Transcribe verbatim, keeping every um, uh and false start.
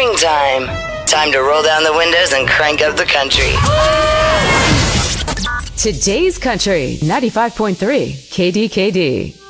Springtime. Time to roll down the windows and crank up the country. Today's Country, ninety-five point three K D K D.